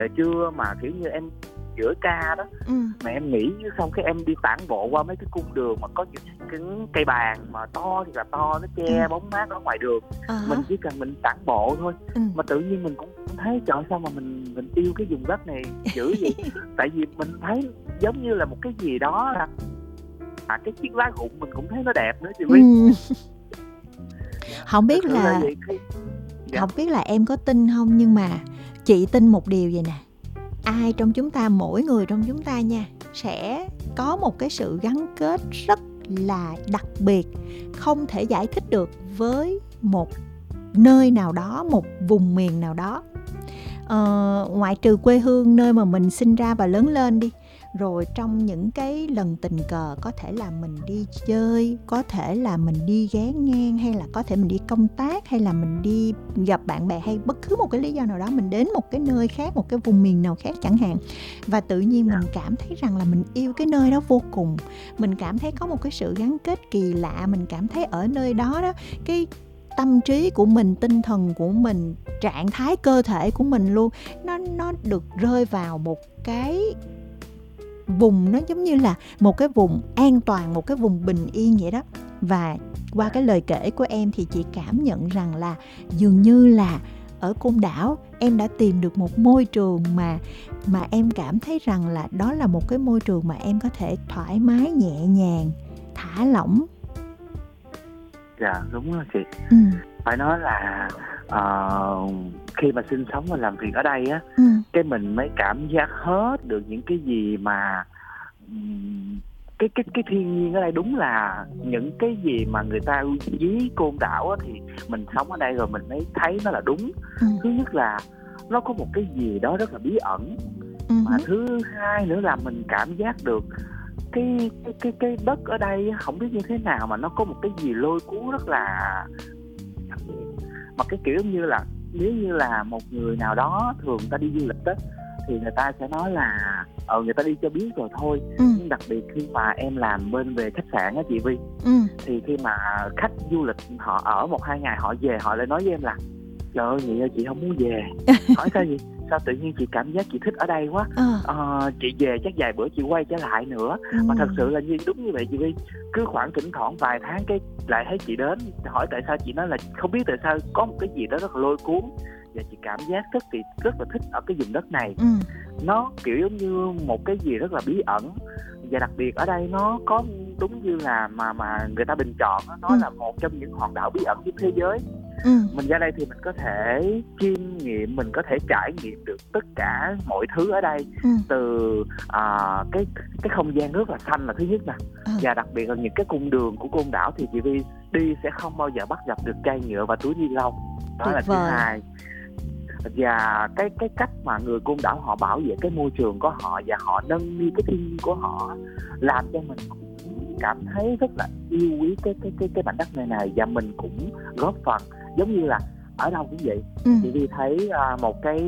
trưa mà kiểu như em giữa ca đó, mà em nghỉ xong cái em đi tản bộ qua mấy cái cung đường mà có những cái cây bàng mà to thì là to, nó che bóng mát ở ngoài đường. Mình chỉ cần mình tản bộ thôi, mà tự nhiên mình cũng thấy trời sao mà mình yêu cái vùng đất này dữ vậy. Tại vì mình thấy giống như là một cái gì đó là cái chiếc lá rụng mình cũng thấy nó đẹp nữa chị Vy. Không biết là không biết là em có tin không, nhưng mà chị tin một điều vậy nè, ai trong chúng ta, mỗi người trong chúng ta nha, sẽ có một cái sự gắn kết rất là đặc biệt, không thể giải thích được với một nơi nào đó, một vùng miền nào đó. Ngoại trừ quê hương nơi mà mình sinh ra và lớn lên đi, rồi trong những cái lần tình cờ, có thể là mình đi chơi, có thể là mình đi ghé ngang, hay là có thể mình đi công tác, hay là mình đi gặp bạn bè, hay bất cứ một cái lý do nào đó mình đến một cái nơi khác, một cái vùng miền nào khác chẳng hạn, và tự nhiên mình cảm thấy rằng là mình yêu cái nơi đó vô cùng. Mình cảm thấy có một cái sự gắn kết kỳ lạ. Mình cảm thấy ở nơi đó đó, cái tâm trí của mình, tinh thần của mình, trạng thái cơ thể của mình luôn, nó được rơi vào một cái vùng, nó giống như là một cái vùng an toàn, một cái vùng bình yên vậy đó. Và qua cái lời kể của em thì chị cảm nhận rằng là dường như là ở Côn Đảo em đã tìm được một môi trường mà em cảm thấy rằng là đó là một cái môi trường mà em có thể thoải mái, nhẹ nhàng, thả lỏng. Dạ đúng rồi chị. Phải nói là khi mà sinh sống và làm việc ở đây á, cái mình mới cảm giác hết được những cái gì mà cái thiên nhiên ở đây. Đúng là những cái gì mà người ta ví Côn Đảo á, thì mình sống ở đây rồi mình mới thấy nó là đúng. Thứ nhất là nó có một cái gì đó rất là bí ẩn, mà thứ hai nữa là mình cảm giác được cái đất ở đây không biết như thế nào mà nó có một cái gì lôi cuốn rất là, mà cái kiểu như là nếu như là một người nào đó thường ta đi du lịch đó thì người ta sẽ nói là người ta đi cho biết rồi thôi. Nhưng đặc biệt khi mà em làm bên về khách sạn á chị Vi, thì khi mà khách du lịch họ ở 1-2 ngày họ về, họ lại nói với em là trời ơi Nghị ơi chị không muốn về. Hỏi sao vậy? Sao tự nhiên chị cảm giác chị thích ở đây quá. Chị về chắc vài bữa chị quay trở lại nữa. Mà thật sự là đúng như vậy chị Vi. Cứ khoảng thỉnh thoảng vài tháng cái lại thấy chị đến, hỏi tại sao, chị nói là không biết tại sao có một cái gì đó rất là lôi cuốn, và chị cảm giác rất là thích ở cái vùng đất này. Nó kiểu giống như một cái gì rất là bí ẩn, và đặc biệt ở đây nó có đúng như là mà người ta bình chọn, nó là một trong những hòn đảo bí ẩn trên thế giới. Mình ra đây thì mình có thể chiêm nghiệm, mình có thể trải nghiệm được tất cả mọi thứ ở đây. Từ cái không gian rất là xanh là thứ nhất nè, và đặc biệt là những cái cung đường của Côn Đảo thì chị Vi đi sẽ không bao giờ bắt gặp được chai nhựa và túi ni lông. Đó là thứ hai. Và cái cách mà người Côn Đảo họ bảo vệ cái môi trường của họ và họ nâng niu cái thiên nhiên của họ, làm cho mình cảm thấy rất là yêu quý cái mảnh đất này. Và mình cũng góp phần, giống như là ở đâu cũng vậy. Chị Vi thấy một cái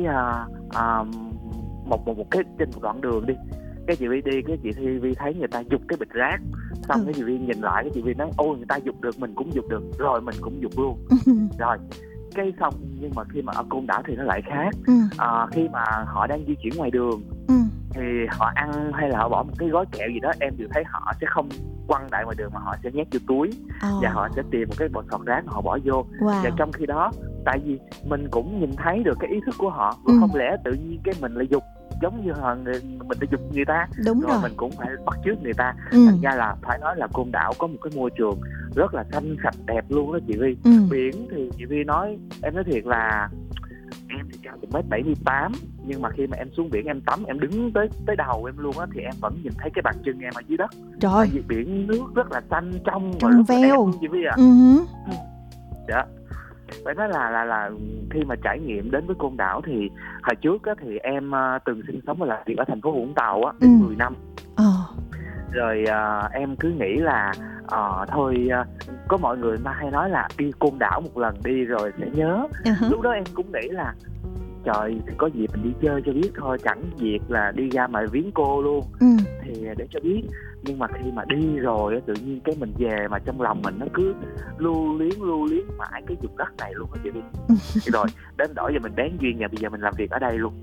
trên một đoạn đường đi, cái chị Vi đi, cái chị Vi thấy người ta giục cái bịch rác, xong cái chị Vi nhìn lại, cái chị Vi nói ôi người ta giục được mình cũng giục được, rồi mình cũng giục luôn. Rồi cái xong, nhưng mà khi mà ở Côn Đảo thì nó lại khác. Khi mà họ đang di chuyển ngoài đường thì họ ăn hay là họ bỏ một cái gói kẹo gì đó, em đều thấy họ sẽ không quăng đại ngoài đường mà họ sẽ nhét vô túi, và họ sẽ tìm một cái bọt sọt rác họ bỏ vô. Và trong khi đó, tại vì mình cũng nhìn thấy được cái ý thức của họ, không lẽ tự nhiên cái mình lại giục giống như mình đã giục người ta. Đúng rồi, mình cũng phải bắt chước người ta. Thành ra là phải nói là Côn Đảo có một cái môi trường rất là xanh sạch đẹp luôn đó chị Vi. Biển thì chị Vi nói, em nói thiệt là em thì cao 1m78, nhưng mà khi mà em xuống biển em tắm, em đứng tới đầu em luôn á, thì em vẫn nhìn thấy cái bàn chân em ở dưới đất. Trời, tại vì biển nước rất là xanh trong và rất là đẹp luôn chị Vi ạ. Dạ. Phải nói là khi mà trải nghiệm đến với Côn Đảo thì hồi trước á, thì em từng sinh sống và làm việc ở thành phố Vũng Tàu á đến 10 năm. Rồi em cứ nghĩ là thôi có mọi người mà hay nói là đi Côn Đảo một lần đi rồi sẽ nhớ. Lúc đó em cũng nghĩ là trời thì có dịp mình đi chơi cho biết thôi, chẳng việc là đi ra mà viếng cô luôn. Thì để cho biết. Nhưng mà khi mà đi rồi tự nhiên cái mình về mà trong lòng mình nó cứ lưu luyến mãi cái vùng đất này luôn á chị Vy. Rồi đến đổi giờ mình bén duyên và bây giờ mình làm việc ở đây luôn.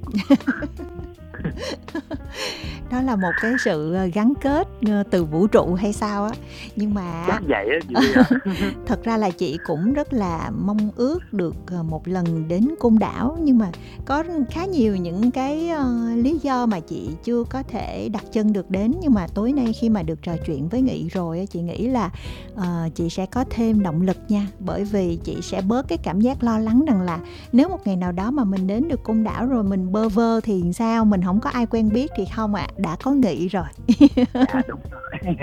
Đó là một cái sự gắn kết từ vũ trụ hay sao á. Nhưng mà chắc vậy á chị Vy ạ. thật ra là chị cũng rất là mong ước được một lần đến Côn Đảo, nhưng mà có khá nhiều những cái lý do mà chị chưa có thể đặt chân được đến. Nhưng mà tối nay khi mà được trò chuyện với Nghị rồi, chị nghĩ là chị sẽ có thêm động lực nha, bởi vì chị sẽ bớt cái cảm giác lo lắng rằng là nếu một ngày nào đó mà mình đến được Côn Đảo rồi mình bơ vơ thì sao, mình không có ai quen biết thì không ạ, đã có Nghị rồi. Dạ đúng rồi.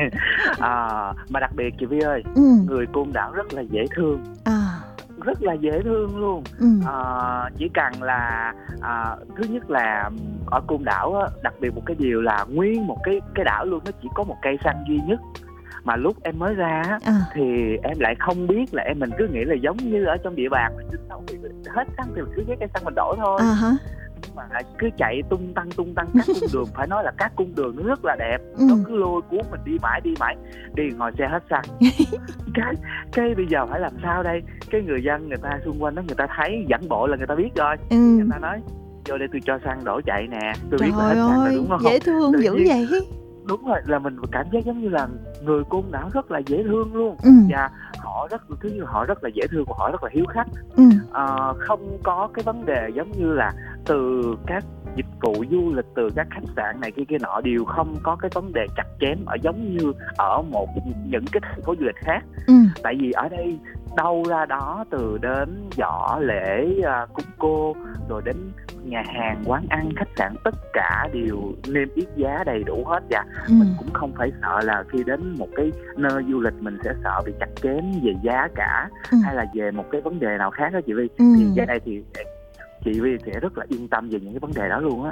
Mà đặc biệt chị Vi ơi, người Côn Đảo rất là dễ thương, rất là dễ thương luôn. Chỉ cần là thứ nhất là ở Côn Đảo á, đặc biệt một cái điều là nguyên một cái đảo luôn nó chỉ có một cây xăng duy nhất. Mà lúc em mới ra thì em lại không biết là mình cứ nghĩ là giống như ở trong địa bàn mình thì hết xăng thì mình cứ ghé cây xăng mình đổi thôi. Nhưng mà cứ chạy tung tăng các cung đường, phải nói là các cung đường nó rất là đẹp, nó cứ lôi cuốn mình đi mãi, đi ngồi xe hết xăng. cái bây giờ phải làm sao đây? Cái người dân người ta xung quanh đó, người ta thấy dẫn bộ là người ta biết rồi. Người ta nói vô đây tôi cho xăng đổ chạy nè, tôi biết là hết xăng rồi, đúng không? Dễ thương dữ vậy. Đúng rồi, là mình cảm giác giống như là người Côn Đảo rất là dễ thương luôn. Và họ rất là dễ thương và họ rất là hiếu khách. Không có cái vấn đề giống như là từ các dịch vụ du lịch, từ các khách sạn này kia nọ đều không có cái vấn đề chặt chém ở giống như ở những cái thành phố du lịch khác. Tại vì ở đây đâu ra đó, từ đến giỏ lễ cúng cô rồi đến nhà hàng, quán ăn, khách sạn, tất cả đều niêm yết giá đầy đủ hết. Và mình cũng không phải sợ là khi đến một cái nơi du lịch mình sẽ sợ bị chặt chém về giá cả hay là về một cái vấn đề nào khác đó chị Vi. Thì cái này thì chị Vi sẽ rất là yên tâm về những cái vấn đề đó luôn á.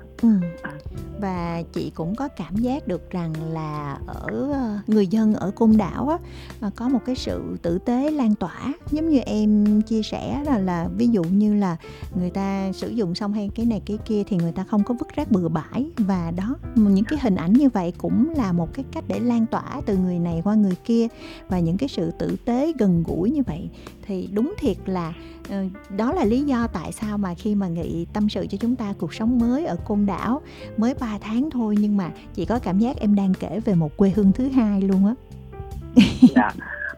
Và chị cũng có cảm giác được rằng là ở người dân ở Côn Đảo á, có một cái sự tử tế lan tỏa. Giống như em chia sẻ là ví dụ như là người ta sử dụng xong hay cái này cái kia thì người ta không có vứt rác bừa bãi. Và đó, những cái hình ảnh như vậy cũng là một cái cách để lan tỏa từ người này qua người kia. Và những cái sự tử tế gần gũi như vậy thì đúng thiệt là đó là lý do tại sao mà khi mà Nghị tâm sự cho chúng ta cuộc sống mới ở Côn Đảo, mới 3 tháng thôi nhưng mà chị có cảm giác em đang kể về một quê hương thứ hai luôn á. Dạ.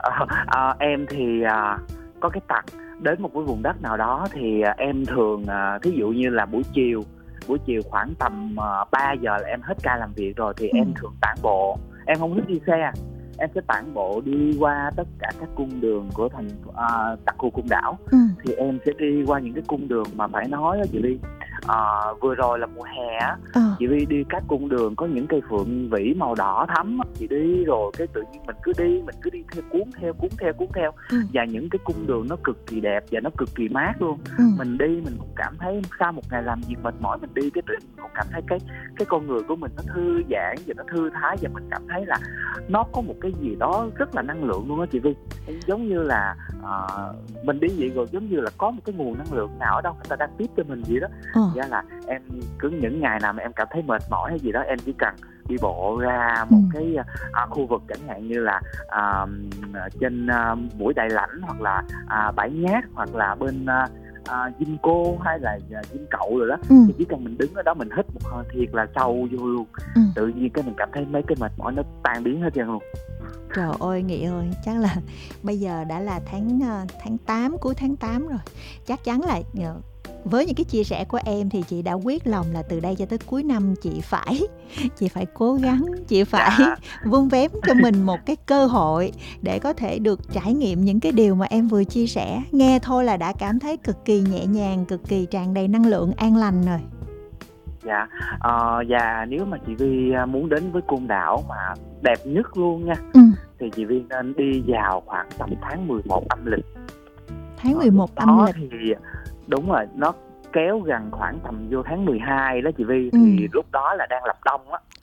Em thì có cái tật đến một cái vùng đất nào đó thì em thường thí dụ như là buổi chiều khoảng tầm 3 giờ là em hết ca làm việc rồi thì em thường tản bộ. Em không thích đi xe, em sẽ tản bộ đi qua tất cả các cung đường của đặc khu Côn Đảo. Thì em sẽ đi qua những cái cung đường mà phải nói đó chị Ly, vừa rồi là mùa hè á, chị Vi đi các cung đường có những cây phượng vĩ màu đỏ thắm, chị đi rồi cái tự nhiên mình cứ đi theo cuốn theo. Và những cái cung đường nó cực kỳ đẹp và nó cực kỳ mát luôn. Mình đi mình cũng cảm thấy sau một ngày làm việc mệt mỏi, mình đi cái tự nhiên mình cũng cảm thấy cái con người của mình nó thư giãn và nó thư thái, và mình cảm thấy là nó có một cái gì đó rất là năng lượng luôn á chị Vi. Giống như là mình đi vậy rồi giống như là có một cái nguồn năng lượng nào ở đâu người ta đang tiếp cho mình vậy đó. Ra là em cứ những ngày nào mà em cảm thấy mệt mỏi hay gì đó, em chỉ cần đi bộ ra một cái khu vực chẳng hạn như là trên Mũi Đại Lãnh hoặc là Bãi Nhát hoặc là bên Dinh Cô hay là Dinh Cậu rồi đó. Thì chỉ cần mình đứng ở đó mình hít một hơi thiệt là sâu vô luôn, tự nhiên cái mình cảm thấy mấy cái mệt mỏi nó tan biến hết trơn luôn. Trời ơi Nghị ơi, chắc là bây giờ đã là tháng 8, cuối tháng 8 rồi. Chắc chắn là với những cái chia sẻ của em thì chị đã quyết lòng là từ đây cho tới cuối năm chị phải cố gắng, chị phải vun vén cho mình một cái cơ hội để có thể được trải nghiệm những cái điều mà em vừa chia sẻ. Nghe thôi là đã cảm thấy cực kỳ nhẹ nhàng, cực kỳ tràn đầy năng lượng an lành rồi. Dạ, và nếu mà chị Vi muốn đến với Côn Đảo mà đẹp nhất luôn nha, thì chị Vi nên đi vào khoảng tầm tháng 11 âm lịch. Tháng 11 âm lịch thì đúng rồi, nó kéo gần khoảng tầm vô tháng 12 đó chị Vi. Thì lúc đó là đang lập đông á.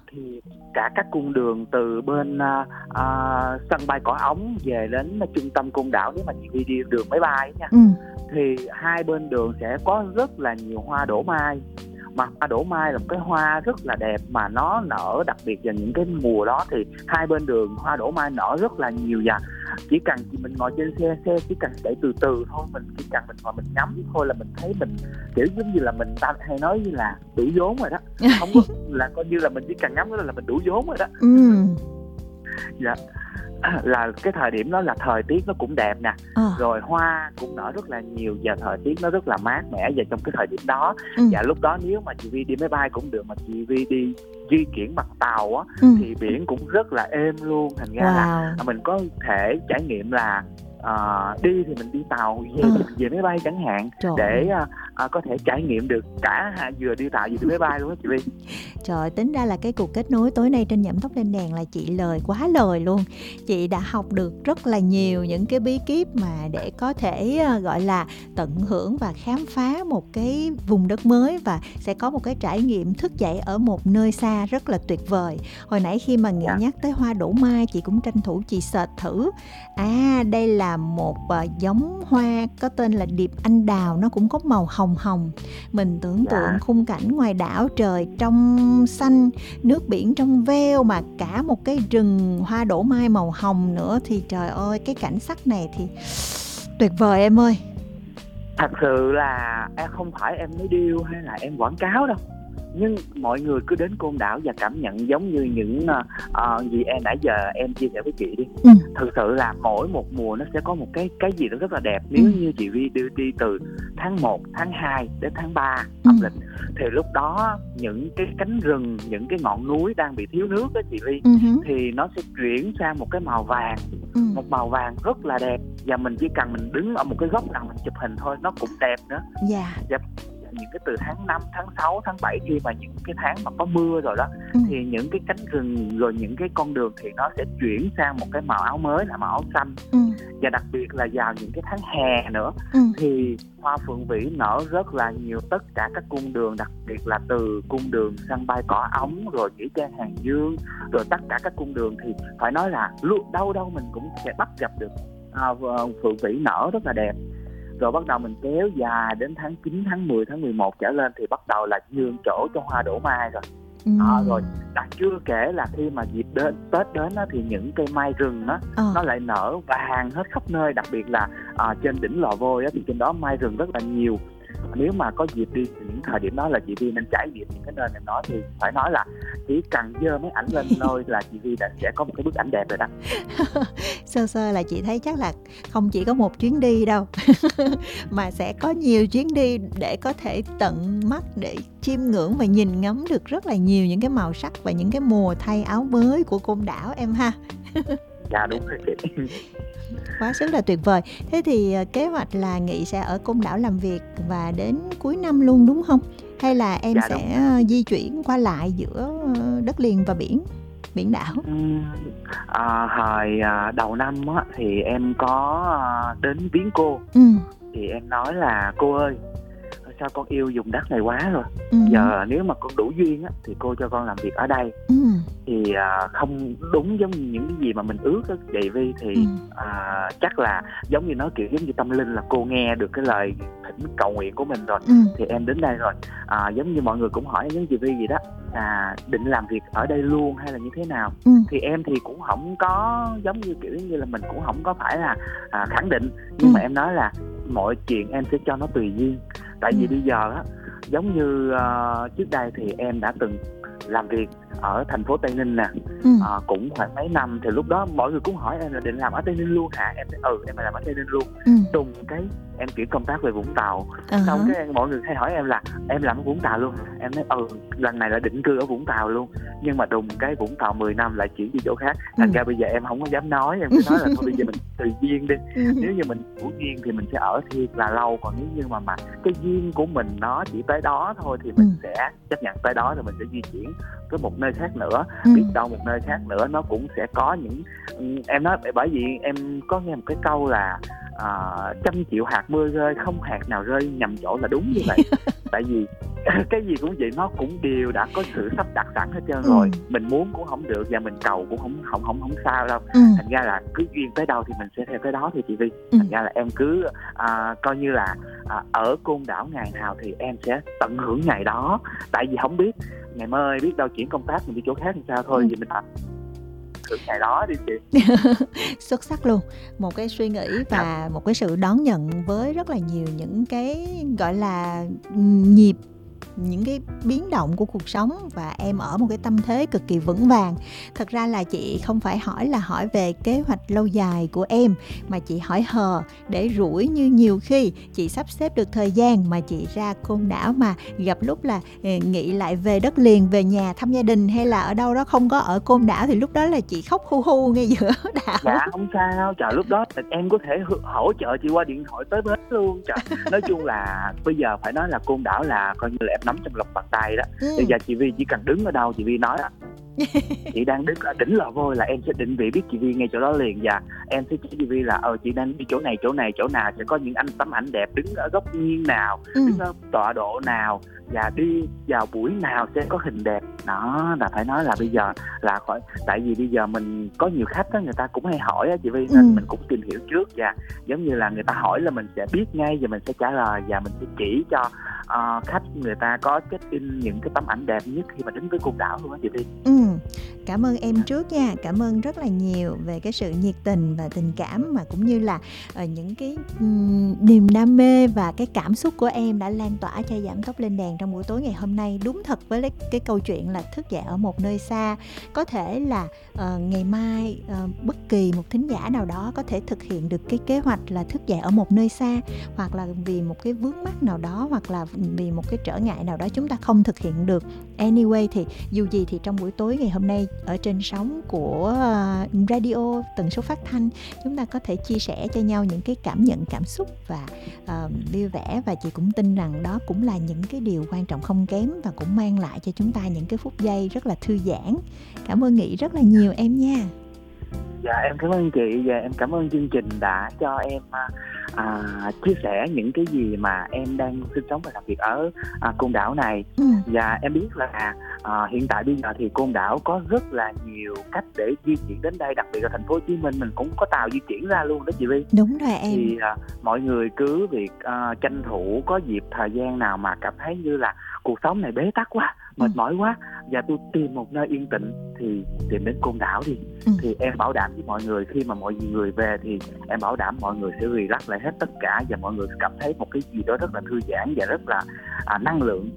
thì cả các cung đường từ bên sân bay Cỏ Ống về đến trung tâm Côn Đảo, nếu mà chị Vi đi đường máy bay nha, thì hai bên đường sẽ có rất là nhiều hoa đổ mai. Mà hoa đổ mai là một cái hoa rất là đẹp, mà nó nở đặc biệt vào những cái mùa đó, thì hai bên đường hoa đổ mai nở rất là nhiều. Và chỉ cần mình ngồi trên xe chỉ cần chạy từ từ thôi, mình chỉ cần mình ngồi mình ngắm thôi là mình thấy mình kiểu giống như là mình ta hay nói như là đủ vốn rồi đó. Không có là coi như là mình chỉ cần ngắm đó là mình đủ vốn rồi đó. Dạ. Là cái thời điểm đó là thời tiết nó cũng đẹp nè, rồi hoa cũng nở rất là nhiều, và thời tiết nó rất là mát mẻ. Và trong cái thời điểm đó, và lúc đó nếu mà chị Vi đi máy bay cũng được, mà chị Vi đi di chuyển bằng tàu á, thì biển cũng rất là êm luôn. Thành ra là mình có thể trải nghiệm là đi thì mình đi tàu, về máy bay chẳng hạn. Để có thể trải nghiệm được cả vừa đi tàu vừa đi máy bay luôn á chị Vi. Trời, tính ra là cái cuộc kết nối tối nay trên Nhậm Tóc Lên Đèn là chị lời quá lời luôn. Chị đã học được rất là nhiều những cái bí kíp mà để có thể gọi là tận hưởng và khám phá một cái vùng đất mới, và sẽ có một cái trải nghiệm thức dậy ở một nơi xa rất là tuyệt vời. Hồi nãy khi mà Nghị nhắc tới hoa đổ mai, chị cũng tranh thủ chị search thử. Đây là một giống hoa có tên là điệp anh đào, nó cũng có màu hồng hồng. Mình tưởng tượng khung cảnh ngoài đảo, trời trong xanh, nước biển trong veo, mà cả một cái rừng hoa đổ mai màu hồng nữa, thì trời ơi, cái cảnh sắc này thì tuyệt vời em ơi. Thật sự là em không phải em nói điêu hay là em quảng cáo đâu, nhưng mọi người cứ đến Côn Đảo và cảm nhận giống như những gì em nãy giờ em chia sẻ với chị đi. Thực sự là mỗi một mùa nó sẽ có một cái gì đó rất là đẹp. Nếu như chị Vi đi từ tháng 1, tháng 2 đến tháng 3 âm lịch, thì lúc đó những cái cánh rừng, những cái ngọn núi đang bị thiếu nước đó chị Vi, thì nó sẽ chuyển sang một cái màu vàng, một màu vàng rất là đẹp. Và mình chỉ cần mình đứng ở một cái góc nào mình chụp hình thôi nó cũng đẹp nữa. Những cái từ tháng 5, tháng 6, tháng 7, khi mà những cái tháng mà có mưa rồi đó, thì những cái cánh rừng rồi những cái con đường thì nó sẽ chuyển sang một cái màu áo mới là màu áo xanh. Và đặc biệt là vào những cái tháng hè nữa, thì hoa phượng vĩ nở rất là nhiều. Tất cả các cung đường, đặc biệt là từ cung đường sân bay Cỏ Ống, rồi nghĩa trang Hàng Dương, rồi tất cả các cung đường thì phải nói là đâu đâu mình cũng sẽ bắt gặp được phượng vĩ nở rất là đẹp. Rồi bắt đầu mình kéo dài đến tháng 9, tháng 10, tháng 11 trở lên thì bắt đầu là nhường chỗ cho hoa đổ mai rồi. Rồi chưa kể là khi mà dịp Tết đến đó, thì những cây mai rừng đó, nó lại nở vàng hết khắp nơi. Đặc biệt là trên đỉnh Lò Vôi đó, thì trên đó mai rừng rất là nhiều. Nếu mà có dịp đi những thời điểm đó là chị Vi nên trải nghiệm những cái nơi này đó, thì phải nói là chỉ cần dơ mấy ảnh lên thôi là chị Vi sẽ có một cái bức ảnh đẹp rồi đó. Sơ là chị thấy chắc là không chỉ có một chuyến đi đâu mà sẽ có nhiều chuyến đi để có thể tận mắt để chiêm ngưỡng và nhìn ngắm được rất là nhiều những cái màu sắc và những cái mùa thay áo mới của Côn Đảo em ha. Dạ đúng rồi chị. Quá sức là tuyệt vời. Thế thì kế hoạch là Nghị sẽ ở Côn Đảo làm việc và đến cuối năm luôn đúng không? Hay là em sẽ di chuyển qua lại giữa đất liền và biển đảo? Hồi đầu năm á, thì em có đến viếng cô. Thì em nói là cô ơi, sao con yêu vùng đất này quá rồi. Giờ nếu mà con đủ duyên á, thì cô cho con làm việc ở đây. Thì không đúng giống như những cái gì mà mình ước á chị Vi, thì chắc là giống như nói kiểu giống như tâm linh là cô nghe được cái lời thỉnh cầu nguyện của mình rồi. Thì em đến đây rồi. Giống như mọi người cũng hỏi giống chị Vi gì đó, định làm việc ở đây luôn hay là như thế nào. Thì em thì cũng không có giống như kiểu như là mình cũng không có phải là khẳng định, nhưng mà em nói là mọi chuyện em sẽ cho nó tùy duyên. Tại vì bây giờ á, giống như trước đây thì em đã từng làm việc ở thành phố Tây Ninh nè, cũng khoảng mấy năm. Thì lúc đó mọi người cũng hỏi em là định làm ở Tây Ninh luôn hả? Em nói em làm ở Tây Ninh luôn. Đùng cái em chuyển công tác về Vũng Tàu. Xong cái mọi người hay hỏi em là em làm ở Vũng Tàu luôn. Em nói lần này là định cư ở Vũng Tàu luôn. Nhưng mà đùng cái Vũng Tàu 10 năm lại chuyển đi chỗ khác. Thành ra bây giờ em không có dám nói. Em cứ nói là thôi bây giờ mình tùy duyên đi. Nếu như mình đủ duyên thì mình sẽ ở thiệt là lâu. Còn nếu như mà cái duyên của mình nó chỉ tới đó thôi thì mình sẽ chấp nhận tới đó, rồi mình sẽ di chuyển tới một nơi khác nữa. Biết đâu một nơi khác nữa nó cũng sẽ có những... Em nói bởi vì em có nghe một cái câu là trăm triệu hạt mưa rơi không hạt nào rơi nhầm chỗ là đúng như vậy. Tại vì cái gì cũng vậy, nó cũng đều đã có sự sắp đặt sẵn hết trơn rồi. Mình muốn cũng không được và mình cầu cũng không sao đâu. Thành ra là cứ duyên tới đâu thì mình sẽ theo tới đó thì chị Vi. Thành ra là em cứ coi như là ở Côn Đảo ngày nào thì em sẽ tận hưởng ngày đó. Tại vì không biết ngày mai biết đâu chuyển công tác mình đi chỗ khác thì sao thôi, vì mình hưởng ngày đó đi chị. Xuất sắc luôn. Một cái suy nghĩ và một cái sự đón nhận với rất là nhiều những cái gọi là nhịp, những cái biến động của cuộc sống, và em ở một cái tâm thế cực kỳ vững vàng. Thật ra là chị không phải hỏi về kế hoạch lâu dài của em, mà chị hỏi hờ để rủi như nhiều khi chị sắp xếp được thời gian mà chị ra Côn Đảo, mà gặp lúc là nghĩ lại về đất liền, về nhà thăm gia đình, hay là ở đâu đó không có ở Côn Đảo, thì lúc đó là chị khóc hu hu ngay giữa đảo. Dạ không sao, trời lúc đó em có thể hỗ trợ chị qua điện thoại tới bến luôn. Trời, nói chung là bây giờ phải nói là Côn Đảo là coi như là em nắm trong lòng bàn tay đó. Bây giờ chị Vi chỉ cần đứng ở đâu chị Vi nói chị đang đứng ở đỉnh Lò Vôi là em sẽ định vị biết chị Vi ngay chỗ đó liền, và em sẽ chỉ chị Vi là chị đang đi chỗ này chỗ nào sẽ có những tấm ảnh đẹp, đứng ở góc nghiêng nào, đứng ở tọa độ nào, và đi vào buổi nào sẽ có hình đẹp. Đó là phải nói là bây giờ là khỏi, tại vì bây giờ mình có nhiều khách đó, người ta cũng hay hỏi á chị Vi, nên mình cũng tìm hiểu trước, và giống như là người ta hỏi là mình sẽ biết ngay và mình sẽ trả lời, và mình sẽ chỉ cho khách người ta có check in những cái tấm ảnh đẹp nhất khi mà đến với Côn Đảo luôn á chị Vi. Cảm ơn em trước nha, cảm ơn rất là nhiều về cái sự nhiệt tình và tình cảm, mà cũng như là những cái niềm đam mê và cái cảm xúc của em đã lan tỏa cho Giảm Tốc Lên Đèn trong buổi tối ngày hôm nay. Đúng thật với cái câu chuyện là thức dậy ở một nơi xa, có thể là ngày mai bất kỳ một thính giả nào đó có thể thực hiện được cái kế hoạch là thức dậy ở một nơi xa, hoặc là vì một cái vướng mắc nào đó, hoặc là vì một cái trở ngại nào đó chúng ta không thực hiện được. Anyway thì dù gì thì trong buổi tối ngày hôm nay ở trên sóng của radio, tần số phát thanh, chúng ta có thể chia sẻ cho nhau những cái cảm nhận, cảm xúc và vui vẻ, và chị cũng tin rằng đó cũng là những cái điều quan trọng không kém, và cũng mang lại cho chúng ta những cái phút giây rất là thư giãn. Cảm ơn Nghị rất là nhiều em nha. Dạ em cảm ơn chị, và em cảm ơn chương trình đã cho em chia sẻ những cái gì mà em đang sinh sống và làm việc ở Côn Đảo này. Và em biết là hiện tại bây giờ thì Côn Đảo có rất là nhiều cách để di chuyển đến đây, đặc biệt là thành phố Hồ Chí Minh mình cũng có tàu di chuyển ra luôn đó chị Vi. Đúng rồi em. Thì mọi người cứ việc tranh thủ có dịp thời gian nào mà cảm thấy như là cuộc sống này bế tắc quá, mệt mỏi quá, và tôi tìm một nơi yên tĩnh thì tìm đến Côn Đảo đi. Thì em bảo đảm với mọi người, khi mà mọi người về thì em bảo đảm mọi người sẽ relax lại hết tất cả, và mọi người cảm thấy một cái gì đó rất là thư giãn và rất là năng lượng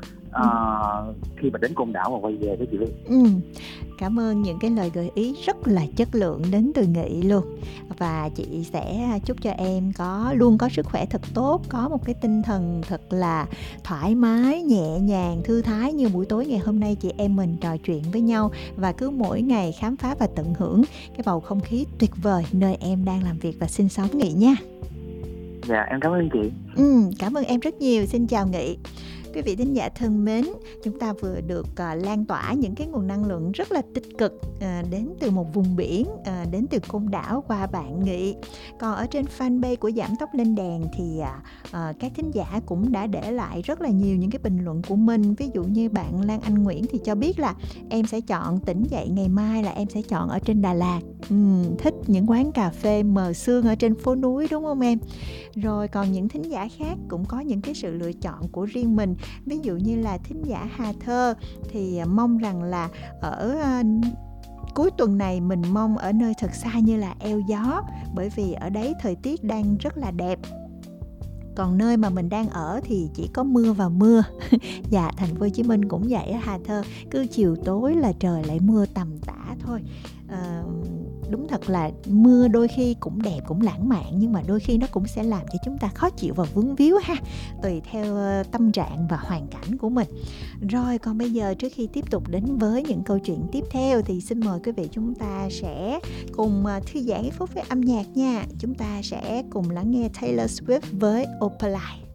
khi mà đến Côn Đảo và quay về đó chị Vi. Cảm ơn những cái lời gợi ý rất là chất lượng đến từ Nghị luôn. Và chị sẽ chúc cho em luôn có sức khỏe thật tốt, có một cái tinh thần thật là thoải mái, nhẹ nhàng, thư thái như buổi tối ngày hôm nay chị em mình trò chuyện với nhau, và cứ mỗi ngày khám phá và tận hưởng cái bầu không khí tuyệt vời nơi em đang làm việc và sinh sống Nghị nha. Dạ em cảm ơn chị. Cảm ơn em rất nhiều. Xin chào Nghị. Quý vị thính giả thân mến, chúng ta vừa được lan tỏa những cái nguồn năng lượng rất là tích cực đến từ một vùng biển, đến từ Côn Đảo qua bạn Nghị. Còn ở trên fanpage của Giảm Tốc Lên Đèn thì các thính giả cũng đã để lại rất là nhiều những cái bình luận của mình. Ví dụ như bạn Lan Anh Nguyễn thì cho biết là em sẽ chọn tỉnh dậy ngày mai là em sẽ chọn ở trên Đà Lạt. Thích những quán cà phê mờ sương ở trên phố núi đúng không em? Rồi còn những thính giả khác cũng có những cái sự lựa chọn của riêng mình. Ví dụ như là thính giả Hà Thơ thì mong rằng là ở cuối tuần này mình mong ở nơi thật xa như là Eo Gió, bởi vì ở đấy thời tiết đang rất là đẹp. Còn nơi mà mình đang ở thì chỉ có mưa và mưa. Dạ, thành phố Hồ Chí Minh cũng vậy á Hà Thơ, cứ chiều tối là trời lại mưa tầm tã thôi. Đúng thật là mưa đôi khi cũng đẹp, cũng lãng mạn, nhưng mà đôi khi nó cũng sẽ làm cho chúng ta khó chịu và vướng víu ha, tùy theo tâm trạng và hoàn cảnh của mình. Rồi còn bây giờ, trước khi tiếp tục đến với những câu chuyện tiếp theo thì xin mời quý vị chúng ta sẽ cùng thư giãn ít phút với âm nhạc nha. Chúng ta sẽ cùng lắng nghe Taylor Swift với Opalite.